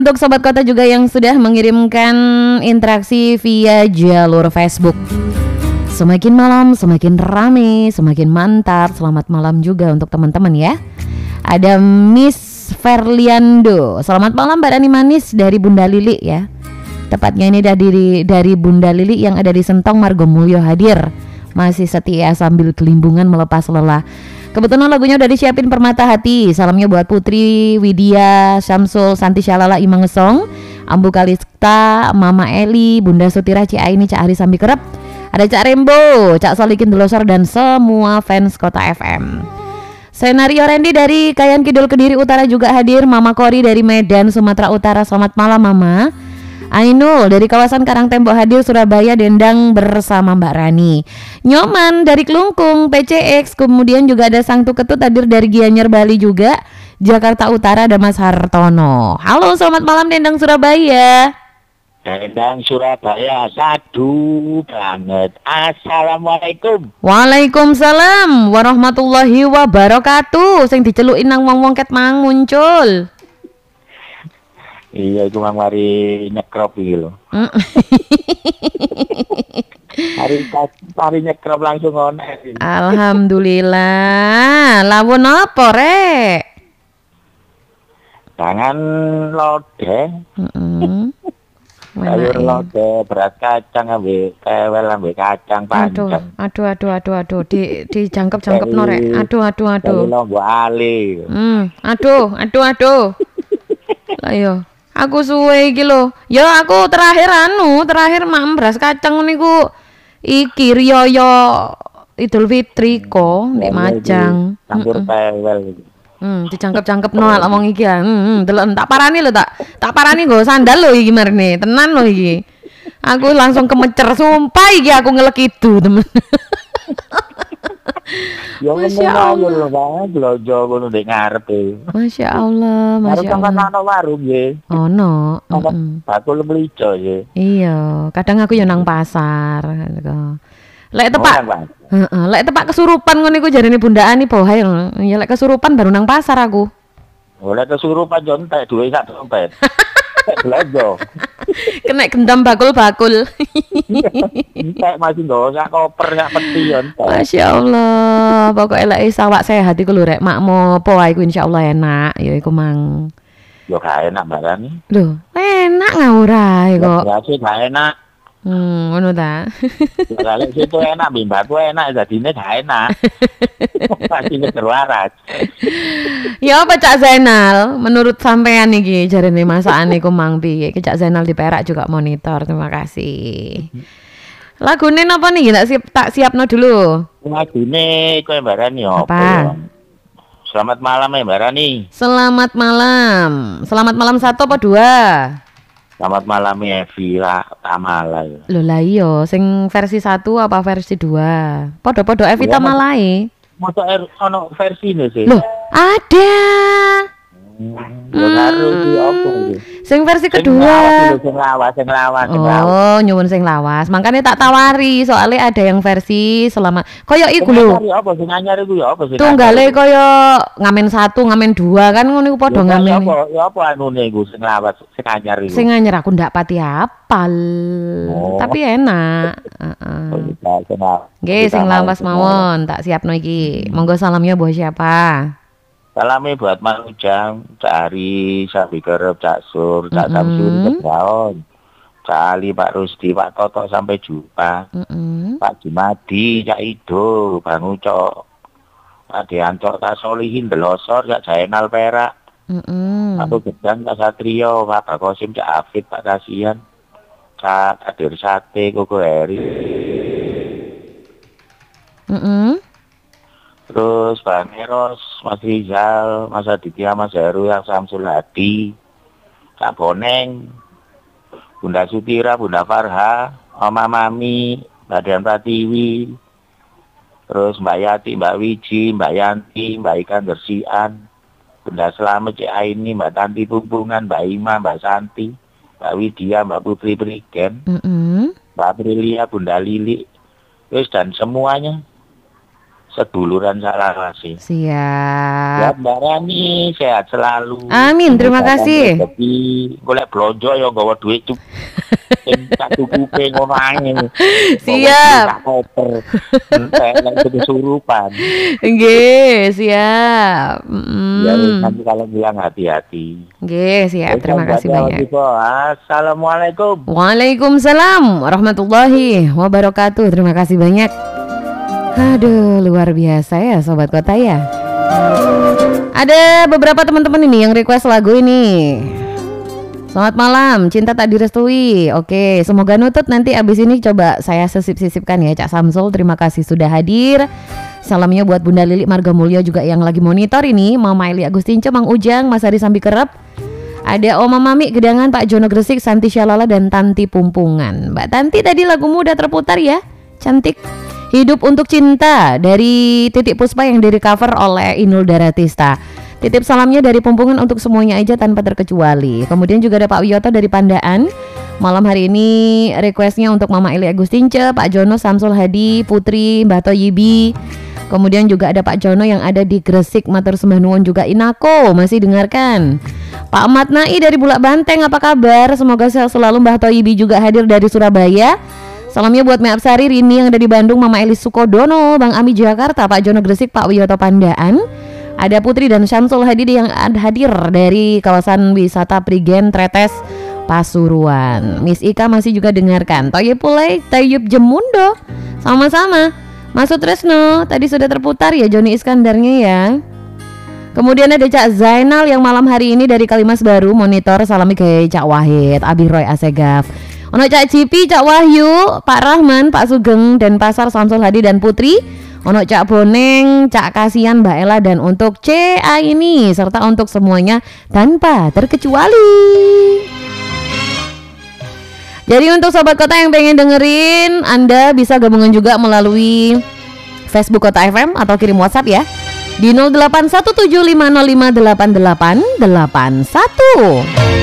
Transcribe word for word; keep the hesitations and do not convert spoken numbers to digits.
Untuk Sobat Kota juga yang sudah mengirimkan interaksi via jalur Facebook. Semakin malam semakin rame, semakin mantap. Selamat malam juga untuk teman-teman ya. Ada Miss Verliando. Selamat malam Mbak Rani Manis dari Bunda Lili ya. Tepatnya ini dari dari Bunda Lili yang ada di Sentong Margomulyo hadir. Masih setia sambil kelimbungan melepas lelah. Kebetulan lagunya udah disiapin Permata Hati. Salamnya buat Putri, Widya, Syamsul, Santi Syalala, Imang Ngesong, Ambu Kalista, Mama Eli, Bunda Sutira, Ci Aini, Cak Ari Sambi Kerep. Ada Cak Rembo, Cak Solikin Delosor dan semua fans Kota F M. Senario Randy dari Kayan Kidul Kediri Utara juga hadir. Mama Kori dari Medan, Sumatera Utara. Selamat malam Mama. Ainul dari kawasan Karangtembok hadir Surabaya dendang bersama Mbak Rani. Nyoman dari Kelungkung P C X. Kemudian juga ada Sang Tuketut hadir dari Gianyar Bali juga. Jakarta Utara ada Mas Hartono. Halo selamat malam dendang Surabaya. Dendang Surabaya sadu banget. Assalamualaikum. Waalaikumsalam warahmatullahi wabarakatuh. Sing dicelukin nang wong-wong ket mang muncul. Iya, itu mang mari nyekrop iki lho. Hari hari nyekrop langsung onek. Alhamdulillah. Lawon apa rek? Tangan lodeh. Heeh. Sayur lodeh, beras kacang ambe kewel ambe kacang panjang. Aduh, aduh, aduh, aduh, di dijangkep-jangkep norek. Aduh, aduh, aduh. Lombok ali. Hmm, aduh, aduh, aduh. Ayo. Aku suwe iki lho. Ya aku terakhir anu, terakhir mak beras kacang niku iki riyo Idul Fitri kok nek Majang. Campur tewel iki. Hmm, dicangkep-cangkep no lak wong iki ya. Hmm, delok tak parani lho tak. Tak parani nggo sandal lho iki marne. Tenan lho iki. Aku langsung kemecer sumpah iki aku ngelek idu, temen. Ya Masya Allah. lho banget blojo ngono ndek ngarepe. Masya Allah, Masya Karo Allah. kan ana warung nggih. Ono, Ana heeh. bakul melico nggih. Iya, kadang aku yo nang pasar. Lek tepak, Oh, Bang. heeh, lek tepak kesurupan ngono iku jarine Bunda Ani bohae. Ya lek kesurupan baru nang pasar aku. Oleh kesurupan yo entek duwe sak dompet. Blojo. Kena gendam bakul-bakul. Entek masih nggawa sak koper sak peti yo entek. Masya Allah, pokoknya lek sawak sehat iku lho rek, makmu po wae iku insyaallah enak, ya iku mang. Yo gak enak barani. Lho, enak ngawur ae kok. Ya sih gak enak. Hmm, ngono ta. Kalau situ enak, bimbaku enak, jadinya gak enak. Pasti terwaras. Ya apa Cak Zainal? Menurut sampean iki jarene masakan iku mang piye? Cak Zainal di Perak juga monitor. Terima kasih. Lagune napa nih? Tak siap tak siapno dulu. Lagune kowe barani Apa? apa? Ya? Selamat malam ya Barani. Selamat malam. Selamat malam satu apa dua? Selamat malam ya Vira Tamala. Lho lah iya, sing versi satu apa versi dua? Podo-podo Evita Ya, Malai. Masa er, ono versi ini sih? Loh, ada. Ya karo iki opo iki? Sing versi Sing kedua. lawas, sing lawas, sing lawas, sing lawas. Oh, nyuwun sing lawas. Makanya tak tawari, soalnya ada yang versi selamat. Koyo iku lho. Sing anyar apa sing anyar iku ya apa sih? Tunggale koyo ngamen satu, ngamen dua kan ngono iku padha Ya ngamen. apa ya apa anune iku sing lawas, sing anyar iku. Sing anyar aku ndak pati apal. Oh. Tapi enak. Heeh. Oh, kita kenal. Nggih, Kita sing mau lawas kenal. mawon, tak siapno iki. Monggo salamnya buat siapa? Salami buat Mang Ujang, Cak Ari, Sabi Kerep, Cak Sur, Cak Mm-mm. Samsuri, Cak Daon, Cak Ali, Pak Rusdi, Pak Toto sampai jumpa, Heeh. Pak Jumadi, Cak Ido, Bang Ucok, Pak Dianto, Cak Solihin, Delosor, Cak Zainal Perak, Heeh. Pak Gedang, Cak Satrio, Pak Bakosim, Cak Afid, Pak Kasihan, Cak Kadir Sate, Koko Heri, Heeh. terus Bang Eros, Mas Rizal, Mas Aditya, Mas Heru, yang Samsul Hadi, Kak Boneng, Bunda Sutira, Bunda Farha, Oma Mami, Mbak Dian Pratiwi, terus Mbak Yati, Mbak Wiji, Mbak Yanti, Mbak Ikan Gersian, Bunda Selamat, Cik Aini, Mbak Tanti Pumpungan, Mbak Ima, Mbak Santi, Mbak Widya, Mbak Putri Prigen, Heeh. Mbak Aprilia, Bunda Lili, terus dan semuanya. seduluran Salawasi. Ya Siap. Mbak Rani sehat selalu. Amin, terima kasih. Tapi golek blonjo ya nggawa duit cuk. Sing tak tukupe ngono ae. Siap. Entek lek kesurupan. Nggih, siap. Ya Mm. nanti kalau bilang hati-hati. Nggih, siap. Terima kasih banyak. Assalamualaikum. Waalaikumsalam warahmatullahi wabarakatuh. Terima kasih banyak. Aduh, luar biasa ya Sobat Kota ya. Ada beberapa teman-teman ini yang request lagu ini. Selamat malam, cinta tak direstui. Oke, semoga nutut nanti abis ini coba saya sisip-sisipkan ya Cak Samsul. Terima kasih sudah hadir. Salamnya buat Bunda Lili Margamulya juga yang lagi monitor ini. Mama Eli Agustince, Mang Ujang, Mas Ari Sambi Kerep. Ada Oma Mami Gedangan, Pak Jono Gresik, Santi Syalala dan Tanti Pumpungan. Mbak Tanti tadi lagumu udah terputar ya. Cantik. Hidup untuk Cinta dari Titik Puspa yang di cover oleh Inul Daratista. Titip salamnya dari Pumpungan untuk semuanya aja tanpa terkecuali. Kemudian juga ada Pak Wiyoto dari Pandaan. Malam hari ini requestnya untuk Mama Eli Agustince, Pak Jono, Samsul Hadi, Putri, Mbah Toyibi. Kemudian juga ada Pak Jono yang ada di Gresik, matur sembah nuwun juga Inako masih dengarkan. Pak Ahmad Nai dari Bulak Banteng, apa kabar? Semoga sehat selalu. Mbah Toyibi juga hadir dari Surabaya. Salamnya buat Meap Sari, Rini yang ada di Bandung, Mama Elis Sukodono, Bang Ami Jakarta, Pak Jono Gresik, Pak Wiyoto Pandaan. Ada Putri dan Syamsul Hadi yang hadir dari kawasan wisata Prigen Tretes Pasuruan. Miss Ika masih juga dengarkan. Toye Pulai, Tayyub Jemundo. Sama-sama. Masuk Tresno, tadi sudah terputar ya Joni Iskandarnya ya. Kemudian ada Cak Zainal yang malam hari ini dari Kalimas Baru monitor. Salami ke Cak Wahid, Abi Roy Asegaf. Ono Cak Cipi, Cak Wahyu, Pak Rahman, Pak Sugeng, dan Pasar Samsul Hadi dan Putri. Ono Cak Boneng, Cak Kasian, Mbak Ella, dan untuk C A ini serta untuk semuanya tanpa terkecuali. Jadi untuk Sobat Kota yang pengen dengerin, Anda bisa gabungan juga melalui Facebook Kota F M atau kirim WhatsApp ya di nol delapan satu tujuh lima nol lima delapan delapan delapan satu.